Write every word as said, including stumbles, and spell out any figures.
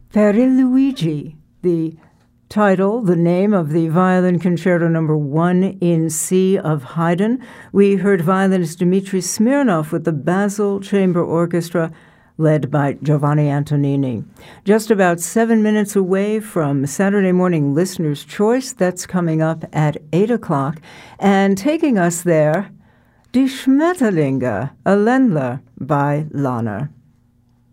Luigi, the title, the name of the Violin Concerto Number One in C of Haydn. We heard violinist Dmitri Smirnov with the Basel Chamber Orchestra, led by Giovanni Antonini. Just about seven minutes away from Saturday Morning Listener's Choice. That's coming up at eight o'clock. And taking us there, Die Schmetterlinge, a Ländler by Lahner.